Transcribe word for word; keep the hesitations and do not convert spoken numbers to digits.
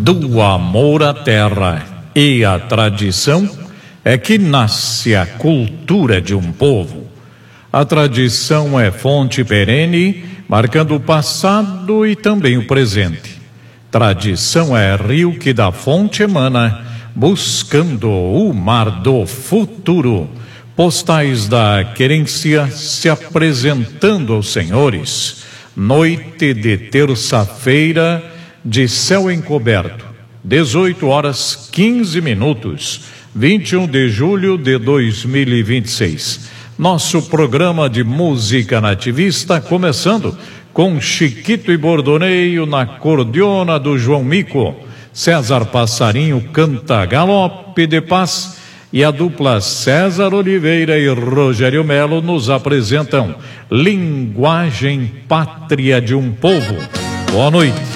Do amor à terra e à tradição é que nasce a cultura de um povo. A tradição é fonte perene, marcando o passado e também o presente. Tradição é rio que da fonte emana, buscando o mar do futuro. Postais da querência se apresentando aos senhores. Noite de terça-feira, de céu encoberto, dezoito horas quinze minutos, vinte e um de julho de dois mil e vinte e seis. Nosso programa de música nativista começando com Chiquito e Bordoneio na cordiona do João Mico. César Passarinho canta Galope de Paz e a dupla César Oliveira e Rogério Melo nos apresentam Linguagem Pátria de um Povo. Boa noite.